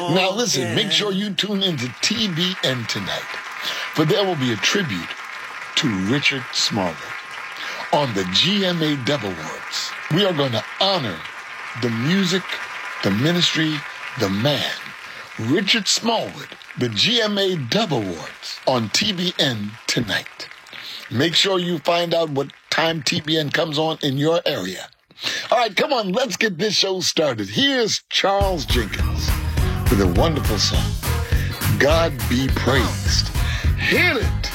Now listen, make sure you tune into TBN tonight, for there will be a tribute to Richard Smallwood on the GMA Dove Awards. We are going to honor the music, the ministry, the man, Richard Smallwood, the GMA Dove Awards on TBN tonight. Make sure you find out what time TBN comes on in your area. All right, come on, let's get this show started. Here's Charles Jenkins with a wonderful song, God Be Praised. Hit it!